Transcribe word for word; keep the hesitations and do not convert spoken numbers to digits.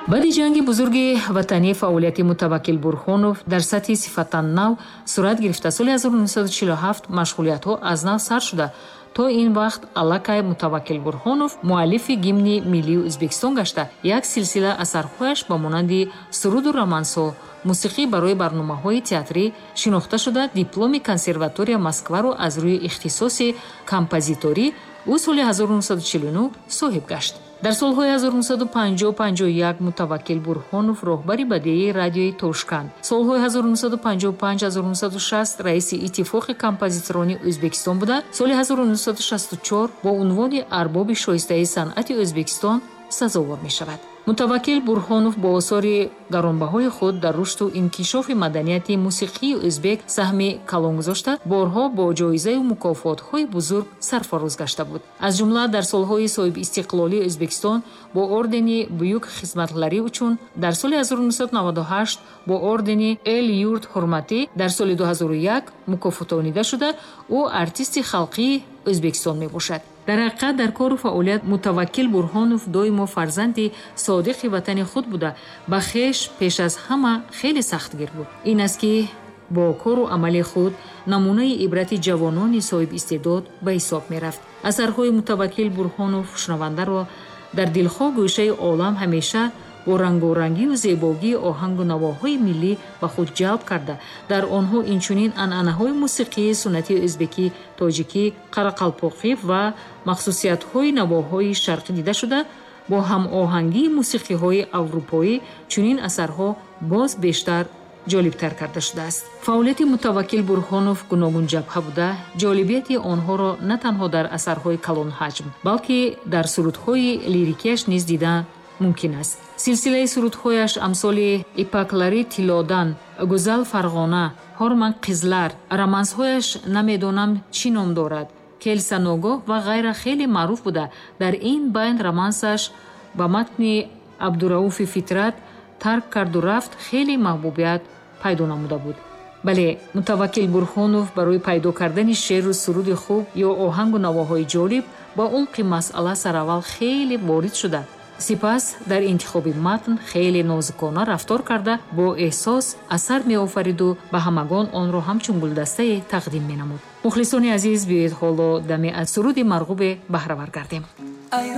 баъди ҷанги бузурги ватанӣ фаъолияти Мутаваккил Бурхонов дар сатҳи сифатан нав сурат гирифта. Соли ҳазору нуҳсаду чилу ҳафт машғулиятҳо аз нав сар шуда. То ин вақт аллакай Мутаваккил Бурхонов муаллифи гимни миллии Ӯзбекистон гашта, як силсила асарҳояш ба монанди суруду романсҳо, мусиқӣ барои барномаҳои театрӣ шинохта шуда, дипломи консерватория Москваро аз рӯи ихтисоси композиторӣ ӯ соли ҳазору нуҳсаду чилу нӯ соҳиб гашт. дар солҳои ҳазору нуҳсаду панҷоҳ - панҷоҳ и як Мутаваккил Бурхонов роҳбари бадеии радиои Тошканд, солҳои ҳазору нуҳсаду панҷоҳ и панҷ - ҳазору нуҳсаду шаст раиси Иттифоқи композиторони Ӯзбекистон буда, соли ҳазору нуҳсаду шасту чор бо унвони арбоби шоистаи санъати Ӯзбекистон сазовор мешавад. Мутаваккил Бурхонов бо осори гаронбаҳои худ дар рушду инкишофи маданияти мусиқии ӯзбек саҳми калон гузошта, борҳо бо ҷоизаю мукофотҳои бузург сарфароз гашта буд. Аз ҷумла дар солҳои соҳибистиқлолии Ӯзбекистон бо ордени Буюк хизматларӣ учун, дар соли ҳазору нуҳсаду наваду ҳашт бо ордени Эл-Юрт ҳурматӣ, дар соли ду ҳазору як мукофотонида шуда, ӯ артисти халқии Ӯзбекистон мебошад. дар ҳақиқат дар кору фаъолият Мутаваккил Бурхонов доимо фарзанди содиқи ватани худ буда, ба хеш пеш аз ҳама хеле сахтгир буд. ин аст ки бо кору амали худ намунаи ибрати ҷавонони соҳибистеъдод ба ҳисоб мерафт. асарҳои Мутаваккил Бурхонов шунавандаро дар дилхоҳ гӯшаи олам ҳамеша бо рангорангию зебогии оҳангу навоҳои миллӣ ба худ ҷалб карда, дар онҳо инчунин анъанаҳои мусиқии суннатии ӯзбекӣ, тоҷикӣ, қарақалпоқӣ ва махсусиятҳои навоҳои шарқӣ дида шуда, бо ҳамоҳангии мусиқиҳои аврупоӣ чунин асарҳо боз бештар ҷолибтар карда шудааст. фаъолияти Мутаваккил Бурхонов гуногун ҷабҳа буда, ҷолибияти онҳоро на танҳо дар асарҳои калонҳаҷм, балки дар сурудҳои лирикияш низ дидан мумкин аст. силсилаи сурудҳояш амсоли Ипаклари Тилодан, Гузал Фарғона, Ҳорман Қизлар, романсҳояш Намедонам чӣ ном дорад, Келсаногоҳ ва ғайра хеле маъруф буда. дар ин байн романсаш ба матни Абдурауфи Фитрат тарк карду рафт хеле маҳбубият пайдо намуда буд. бале, Мутаваккил Бурхонов барои пайдо кардани шеъру суруди хуб ё оҳангу навоҳои ҷолиб ба умқи масъала сараввал хеле ворид шуда, сипас дар интихоби матн хеле нозукона рафтор карда, бо эҳсос асар меофариду ба ҳамагон онро ҳамчун гулдастае тақдим менамуд. мухлисони азиз, биёед ҳоло даме аз суруди марғубе баҳравар гардем.